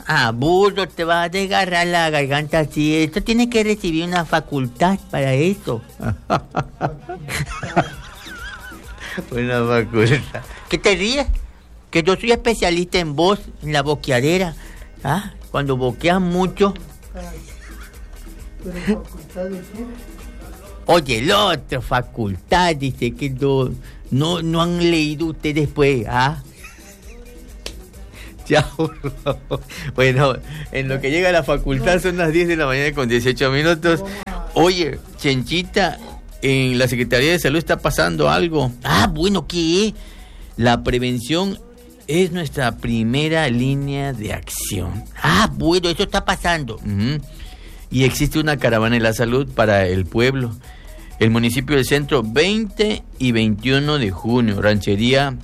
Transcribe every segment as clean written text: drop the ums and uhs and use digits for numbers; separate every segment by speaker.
Speaker 1: Burro, te vas a desgarrar la garganta así. Esto tiene que recibir una facultad para eso. Una facultad. ¿Qué te ríes? Que yo soy especialista en voz, en la boqueadera. Cuando boqueas mucho. ¿Pero facultad de qué? Oye, el otro, facultad, dice que no han leído ustedes pues, Chao. Bueno, en lo que llega a la facultad son las 10 de la mañana con 18 minutos. Oye, Chenchita, en la Secretaría de Salud está pasando algo. Bueno, ¿qué? La prevención es nuestra primera línea de acción. Bueno, eso está pasando. Y existe una caravana de la salud para el pueblo. El municipio del centro, 20 y 21 de junio, ranchería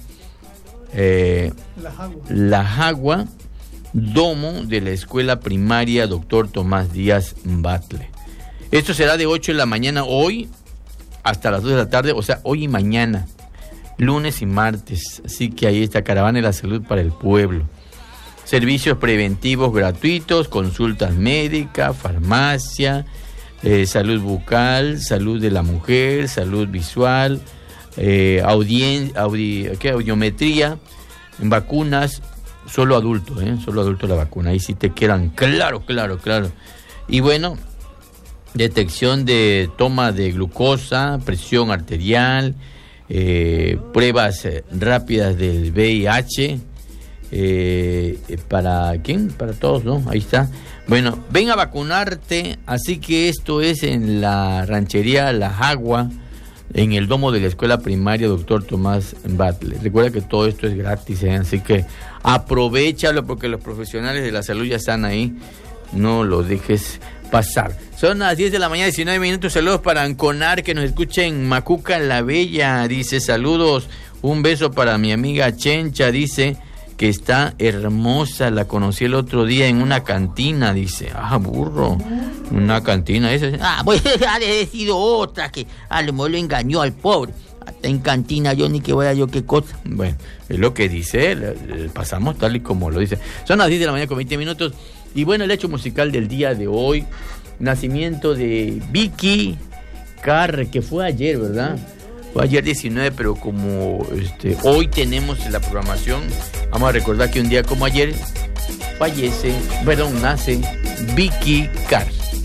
Speaker 1: La Jagua, domo de la escuela primaria Dr. Tomás Díaz Batle. Esto será de 8 de la mañana hoy hasta las 2 de la tarde, o sea, hoy y mañana, lunes y martes. Así que ahí está caravana de la salud para el pueblo. Servicios preventivos gratuitos, consultas médicas, farmacia, salud bucal, salud de la mujer, salud visual, audiometría, vacunas, solo adulto la vacuna, ahí sí te quedan claro. Y bueno, detección de toma de glucosa, presión arterial, pruebas rápidas del VIH. ¿Para quién? Para todos, ¿no? Ahí está. Bueno, ven a vacunarte. Así que esto es en la ranchería La Jagua, en el domo de la escuela primaria Dr. Tomás Batle. Recuerda que todo esto es gratis, así que aprovéchalo porque los profesionales de la salud ya están ahí. No lo dejes pasar. Son las 10 de la mañana, 19 minutos. Saludos para Anconar, que nos escucha en Macuca la Bella. Dice, saludos, un beso para mi amiga Chencha, dice que está hermosa, la conocí el otro día en una cantina, dice. Burro, una cantina, esa.
Speaker 2: Pues ha de sido otra que a lo mejor lo engañó al pobre. Hasta en cantina yo ni que vaya yo qué cosa.
Speaker 1: Bueno, es lo que dice, pasamos tal y como lo dice. Son las 10 de la mañana con 20 minutos. Y bueno, el hecho musical del día de hoy, nacimiento de Vicky Carr, que fue ayer, ¿verdad? Fue ayer 19, pero como hoy tenemos la programación, vamos a recordar que un día como ayer nace Vicky Carr.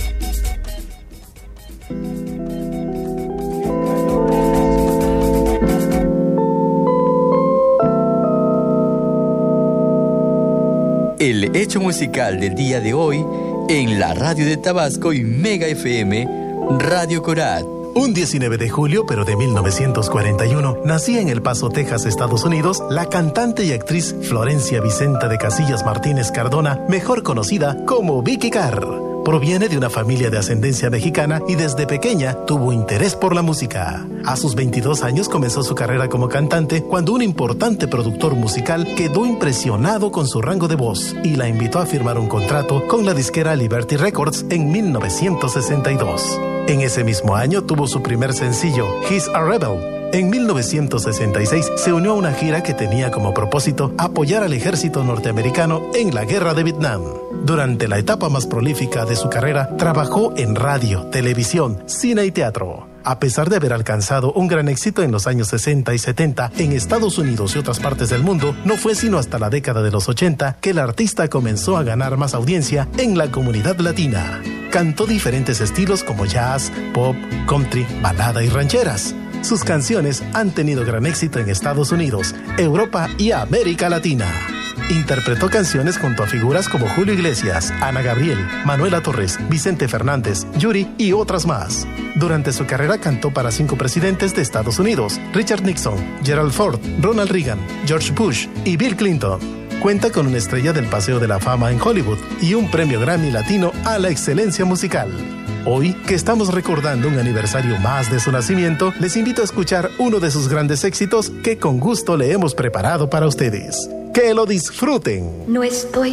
Speaker 3: El hecho musical del día de hoy en la radio de Tabasco y Mega FM, Radio Corat.
Speaker 4: Un 19 de julio, pero de 1941, nacía en El Paso, Texas, Estados Unidos, la cantante y actriz Florencia Vicenta de Casillas Martínez Cardona, mejor conocida como Vicky Carr. Proviene de una familia de ascendencia mexicana y desde pequeña tuvo interés por la música. A sus 22 años comenzó su carrera como cantante cuando un importante productor musical quedó impresionado con su rango de voz y la invitó a firmar un contrato con la disquera Liberty Records en 1962. En ese mismo año tuvo su primer sencillo, He's a Rebel. En 1966 se unió a una gira que tenía como propósito apoyar al ejército norteamericano en la guerra de Vietnam. Durante la etapa más prolífica de su carrera, trabajó en radio, televisión, cine y teatro. A pesar de haber alcanzado un gran éxito en los años 60 y 70 en Estados Unidos y otras partes del mundo, no fue sino hasta la década de los 80 que el artista comenzó a ganar más audiencia en la comunidad latina. Cantó diferentes estilos como jazz, pop, country, balada y rancheras. Sus canciones han tenido gran éxito en Estados Unidos, Europa y América Latina. Interpretó canciones junto a figuras como Julio Iglesias, Ana Gabriel, Manuela Torres, Vicente Fernández, Yuri y otras más. Durante su carrera cantó para 5 presidentes de Estados Unidos: Richard Nixon, Gerald Ford, Ronald Reagan, George Bush y Bill Clinton. Cuenta con una estrella del Paseo de la Fama en Hollywood y un premio Grammy Latino a la excelencia musical. Hoy, que estamos recordando un aniversario más de su nacimiento, les invito a escuchar uno de sus grandes éxitos que con gusto le hemos preparado para ustedes. ¡Que lo disfruten!
Speaker 5: No estoy